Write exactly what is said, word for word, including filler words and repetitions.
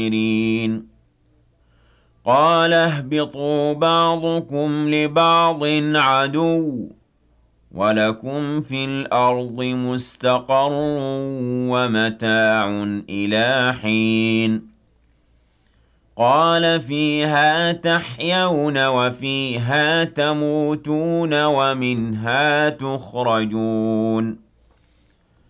قَالَ اهْبِطُوا بَعْضُكُمْ لِبَعْضٍ عَدُوٌّ ۖ وَلَكُمْ فِي الْأَرْضِ مُسْتَقَرٌّ وَمَتَاعٌ إِلَىٰ حِينٍ قَالَ فِيهَا تَحْيَوْنَ وَفِيهَا تَمُوتُونَ وَمِنْهَا تُخْرَجُونَ